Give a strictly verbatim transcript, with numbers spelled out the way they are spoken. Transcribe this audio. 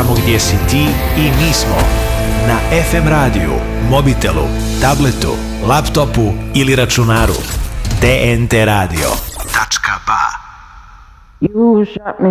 tamo gdje si ti i mi smo. Na ef em radiju, mobitelu, tabletu, laptopu ili računaru. te en te radio tačka ba. You shot me